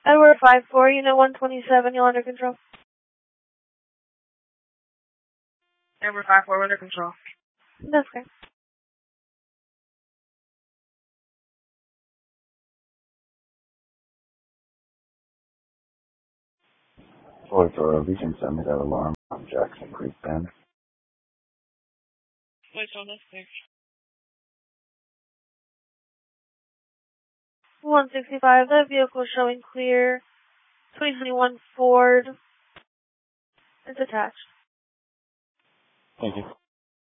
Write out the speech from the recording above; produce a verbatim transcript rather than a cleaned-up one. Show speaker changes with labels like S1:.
S1: Edward five four, Unit one twenty-seven, you're under control.
S2: Edward five four, under control.
S1: That's okay.
S3: Boy, for a Legion, send me that alarm on Jackson Creek Bend.
S2: Wait, so that's there.
S1: one sixty-five, that vehicle showing clear. twenty twenty-one Ford. It's attached.
S3: Thank you.